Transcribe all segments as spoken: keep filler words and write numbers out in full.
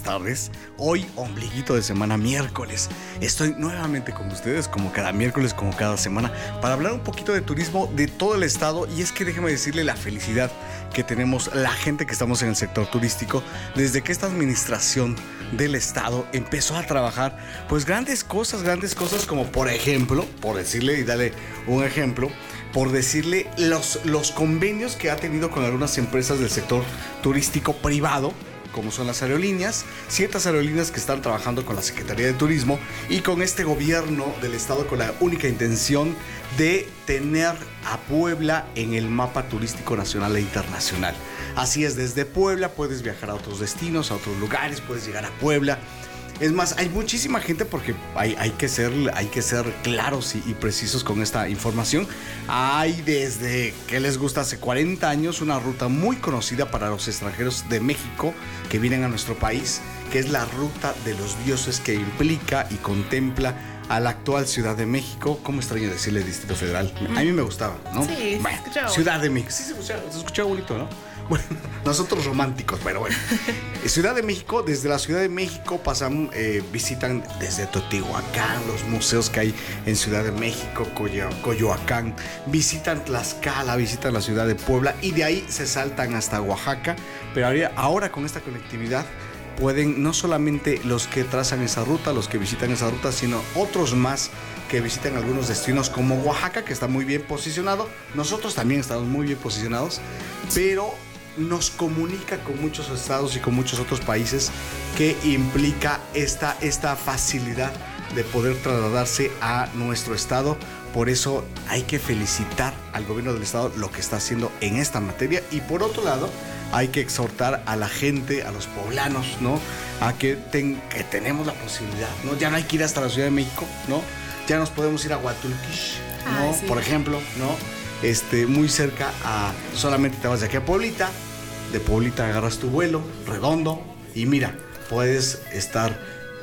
tardes. Hoy, ombliguito de semana, miércoles. Estoy nuevamente con ustedes, como cada miércoles, como cada semana, para hablar un poquito de turismo de todo el estado. Y es que déjeme decirle la felicidad que tenemos la gente que estamos en el sector turístico desde que esta administración del estado empezó a trabajar, pues grandes cosas, grandes cosas como por ejemplo, por decirle y darle un ejemplo, por decirle los, los convenios que ha tenido con algunas empresas del sector turístico privado, como son las aerolíneas, ciertas aerolíneas que están trabajando con la Secretaría de Turismo y con este gobierno del estado con la única intención de tener a Puebla en el mapa turístico nacional e internacional. Así es, desde Puebla puedes viajar a otros destinos, a otros lugares, puedes llegar a Puebla. Es más, hay muchísima gente porque hay, hay, que, ser, hay que ser claros y, y precisos con esta información. Hay desde, ¿qué les gusta? Hace cuarenta años una ruta muy conocida para los extranjeros de México que vienen a nuestro país, que es la ruta de los dioses, que implica y contempla a la actual Ciudad de México. ¿Cómo extraño decirle Distrito Federal? A mí me gustaba, ¿no? Sí, bueno, se escuchaba. Ciudad de México. Sí, se escuchaba, se escuchaba bonito, ¿no? Bueno, nosotros románticos, pero bueno. Ciudad de México, desde la Ciudad de México pasan, eh, visitan desde Teotihuacán, los museos que hay en Ciudad de México, Coyo, Coyoacán, visitan Tlaxcala, visitan la ciudad de Puebla y de ahí se saltan hasta Oaxaca. Pero ahora, ahora con esta conectividad pueden no solamente los que trazan esa ruta, los que visitan esa ruta, sino otros más que visitan algunos destinos como Oaxaca, que está muy bien posicionado. Nosotros también estamos muy bien posicionados, pero nos comunica con muchos estados y con muchos otros países, que implica esta, esta facilidad de poder trasladarse a nuestro estado. Por eso hay que felicitar al gobierno del estado lo que está haciendo en esta materia, y por otro lado hay que exhortar a la gente, a los poblanos, ¿no? A que, ten, que tenemos la posibilidad, ¿no? Ya no hay que ir hasta la Ciudad de México, ¿no? Ya nos podemos ir a Huatulquish, ¿no? Ah, sí. Por ejemplo, ¿no? Este, muy cerca a... Solamente te vas de aquí a Pueblita, de Pueblita agarras tu vuelo redondo y mira, puedes estar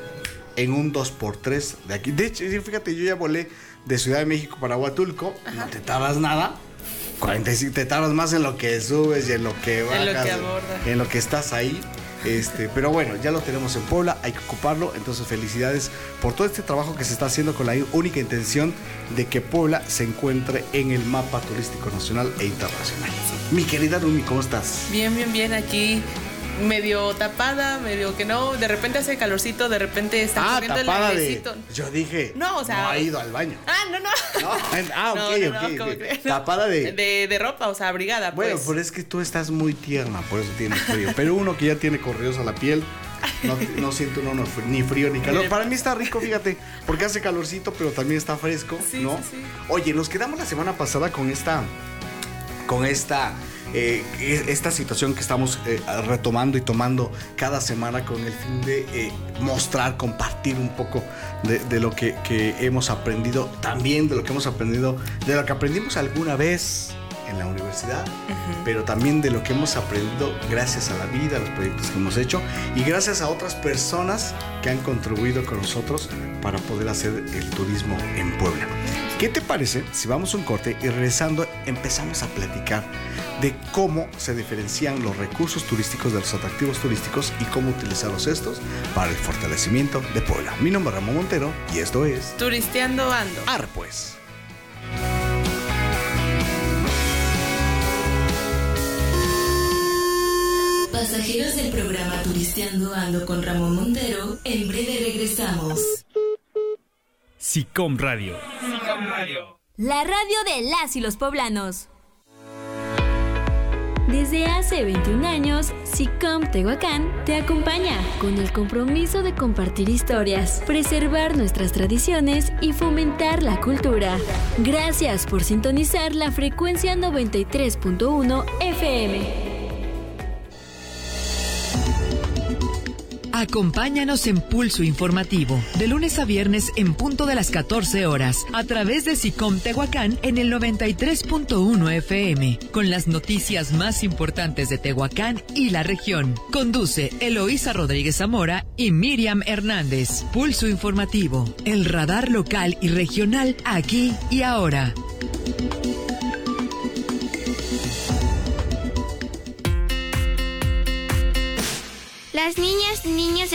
en un dos por tres de aquí. De hecho, fíjate, yo ya volé de Ciudad de México para Huatulco. Ajá. No te tardas nada. cuarenta y cinco, te tardas más en lo que subes y en lo que bajas, en lo que aborda, en lo que estás ahí. Este, pero bueno, ya lo tenemos en Puebla, hay que ocuparlo. Entonces, felicidades por todo este trabajo que se está haciendo con la única intención de que Puebla se encuentre en el mapa turístico nacional e internacional. Mi querida Rumi, ¿cómo estás? Bien, bien, bien, aquí medio tapada, medio que no, de repente hace calorcito, de repente está ah, corriendo el tapada airecito. De, yo dije, no, o sea, no ha ido al baño. Ah, no, no. no ah, ok, no, no, ok. No, de, de, tapada de... de... De ropa, o sea, abrigada, bueno, pues. pero es que tú estás muy tierna, por eso tienes frío. Pero uno que ya tiene correos a la piel, no, no siente uno no, ni frío ni calor. Para mí está rico, fíjate, porque hace calorcito, pero también está fresco, sí, ¿no? Sí, sí. Oye, nos quedamos la semana pasada con esta... Con esta... Eh, esta situación que estamos eh, retomando y tomando cada semana con el fin de eh, mostrar, compartir un poco de, de lo que, que hemos aprendido, también de lo que hemos aprendido, de lo que aprendimos alguna vez en la universidad, uh-huh. pero también de lo que hemos aprendido gracias a la vida, a los proyectos que hemos hecho y gracias a otras personas que han contribuido con nosotros para poder hacer el turismo en Puebla. ¿Qué te parece si vamos a un corte y regresando empezamos a platicar de cómo se diferencian los recursos turísticos de los atractivos turísticos y cómo utilizarlos estos para el fortalecimiento de Puebla? Mi nombre es Ramón Montero y esto es Turisteando Ando. Arre pues. Pasajeros del programa Turisteando Ando con Ramón Montero, en breve regresamos. SICOM Radio. SICOM Radio. La radio de las y los poblanos. Desde hace veintiún años, SICOM Tehuacán te acompaña con el compromiso de compartir historias, preservar nuestras tradiciones y fomentar la cultura. Gracias por sintonizar la frecuencia noventa y tres punto uno F M. Acompáñanos en Pulso Informativo, de lunes a viernes en punto de las catorce horas, a través de SICOM Tehuacán en el noventa y tres punto uno F M, con las noticias más importantes de Tehuacán y la región. Conduce Eloísa Rodríguez Zamora y Miriam Hernández. Pulso Informativo, el radar local y regional aquí y ahora. Las niñas, niños